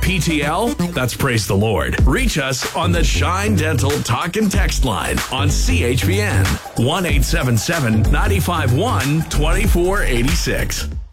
PTL? That's praise the Lord. Reach us on the Shine Dental Talk and Text line on CHPN 1-877-951-2486.